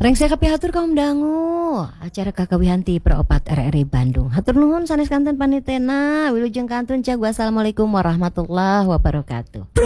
Rengsek hatur kaum dangu acara kakawihanti peropat RRI Bandung. Hatur nuhun sanes kanten panitena wilujeng kantun cak. Wassalamualaikum warahmatullahi wabarakatuh.